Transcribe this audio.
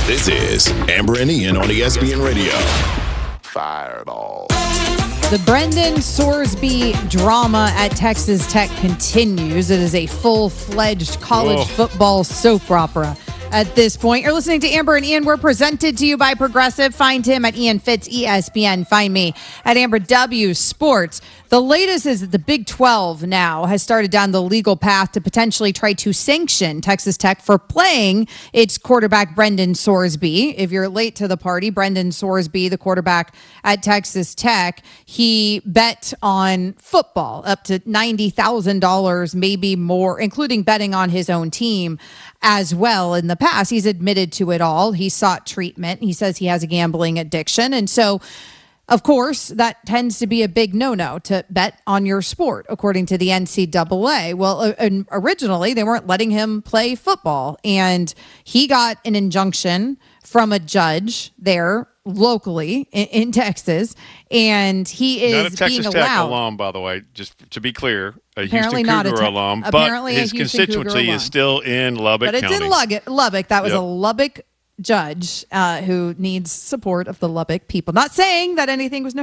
This is Amber and Ian on ESPN Radio. Fireball. The Brendan Sorsby drama at Texas Tech continues. It is a full-fledged college football soap opera at this point. You're listening to Amber and Ian. We're presented to you by Progressive. Find him at Ian Fitz ESPN. Find me at Amber W Sports. The latest is that the Big 12 now has started down the legal path to potentially try to sanction Texas Tech for playing its quarterback, Brendan Sorsby. If you're late to the party, Brendan Sorsby, the quarterback at Texas Tech, he bet on football up to $90,000, maybe more, including betting on his own team as well in the past. He's admitted to it all. He sought treatment. He says he has a gambling addiction. And so, of course, that tends to be a big no-no to bet on your sport, according to the NCAA. Well, originally, they weren't letting him play football, and he got an injunction from a judge there locally in Texas, and he is not a Texas being Tech allowed. alum, by the way, just to be clear, a Apparently Houston not a Cougar Tech- alum, but apparently a his Houston constituency Cougar is still in Lubbock But it's County. in Lubbock. That was Yep. a Lubbock judge who needs support of the Lubbock people. Not saying that anything was